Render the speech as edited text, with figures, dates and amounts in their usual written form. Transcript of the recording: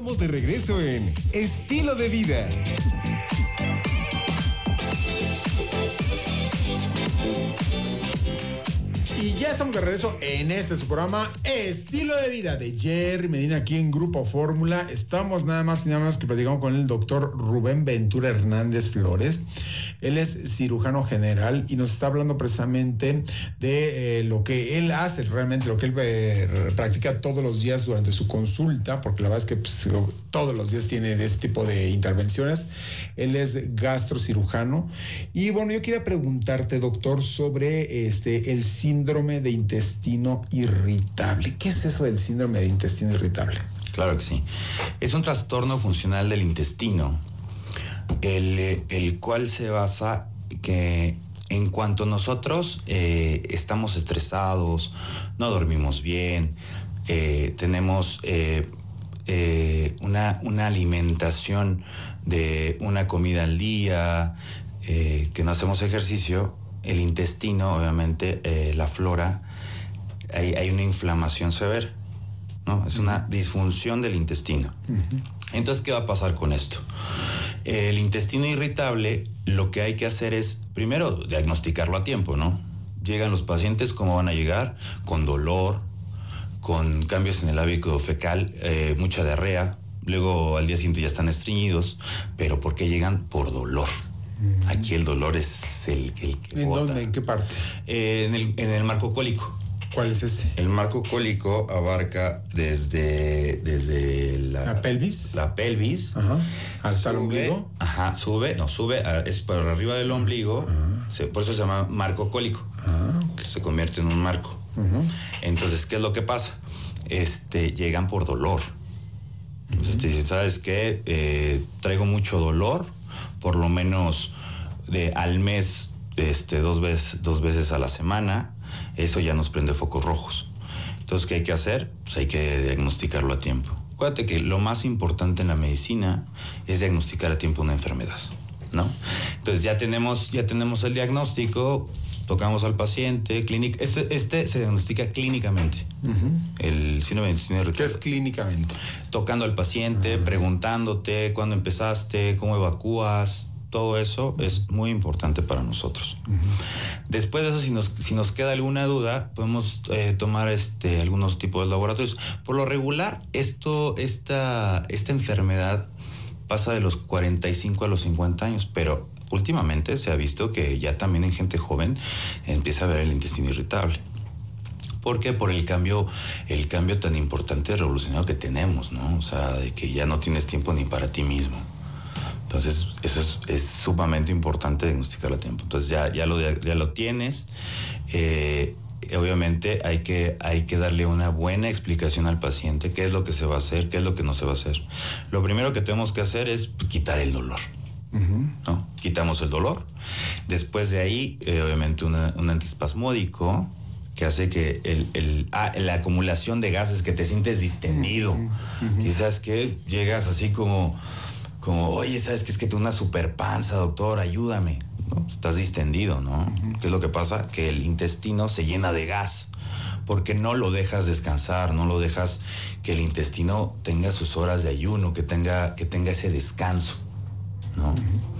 estamos de regreso en Estilo de Vida. Y ya estamos de regreso en su programa Estilo de Vida de Jerry Medina aquí en Grupo Fórmula. Estamos nada más y nada más que platicamos con el doctor Rubén Ventura Hernández Flores. Él es cirujano general y nos está hablando precisamente de lo que él hace, realmente lo que él practica todos los días durante su consulta, porque la verdad es que pues, todos los días tiene de este tipo de intervenciones. Él es gastrocirujano. Y bueno, yo quería preguntarte, doctor, sobre el síndrome de intestino irritable. ¿Qué es eso del síndrome de intestino irritable? Claro que sí. Es un trastorno funcional del intestino, el cual se basa que en cuanto nosotros estamos estresados, no dormimos bien, tenemos una alimentación de una comida al día, que no hacemos ejercicio, el intestino, obviamente, la flora, hay una inflamación severa, ¿no? Es una disfunción del intestino. Uh-huh. Entonces, ¿qué va a pasar con esto? El intestino irritable, lo que hay que hacer es, primero, diagnosticarlo a tiempo, ¿no? Llegan los pacientes, ¿cómo van a llegar? Con dolor, con cambios en el hábito fecal, mucha diarrea, luego al día siguiente ya están estreñidos, pero ¿por qué llegan? Por dolor. Aquí el dolor es el que ¿En bota. dónde? ¿En qué parte? En el marco cólico. ¿Cuál es ese? El marco cólico abarca desde la pelvis. La pelvis. Ajá. Hasta el ombligo. Ajá, sube, es por arriba del ombligo. Por eso se llama marco cólico. Que se convierte en un marco. Entonces, ¿qué es lo que pasa? Llegan por dolor. Entonces te dicen, ¿sabes qué? Traigo mucho dolor, por lo menos al mes, dos veces a la semana. Eso ya nos prende focos rojos. Entonces, ¿qué hay que hacer? Pues hay que diagnosticarlo a tiempo. Acuérdate que lo más importante en la medicina es diagnosticar a tiempo una enfermedad, ¿no? Entonces ya tenemos el diagnóstico, tocamos al paciente, se diagnostica clínicamente. El síndrome de intestino irritable. ¿Qué es clínicamente? Tocando al paciente, preguntándote cuándo empezaste, cómo evacúas. Todo eso es muy importante para nosotros. Después de eso, si nos queda alguna duda, podemos tomar algunos tipos de laboratorios. Por lo regular, esta enfermedad pasa de los 45 a los 50 años, pero últimamente se ha visto que ya también en gente joven empieza a ver el intestino irritable. ¿Por qué? Por el cambio tan importante, revolucionario que tenemos, ¿no? O sea, de que ya no tienes tiempo ni para ti mismo. Entonces, eso es sumamente importante diagnosticarlo a tiempo. Entonces, ya lo tienes. Obviamente hay que darle una buena explicación al paciente, qué es lo que se va a hacer, qué es lo que no se va a hacer. Lo primero que tenemos que hacer es quitar el dolor. ¿No? Quitamos el dolor. Después de ahí, obviamente, un antiespasmódico que hace que la acumulación de gases, que te sientes distendido. Quizás que llegas así como, oye, ¿sabes qué? Es que tengo una super panza, doctor, ayúdame. ¿No? Estás distendido, ¿no? ¿Qué es lo que pasa? Que el intestino se llena de gas, porque no lo dejas descansar, no lo dejas que el intestino tenga sus horas de ayuno, que tenga ese descanso, ¿no?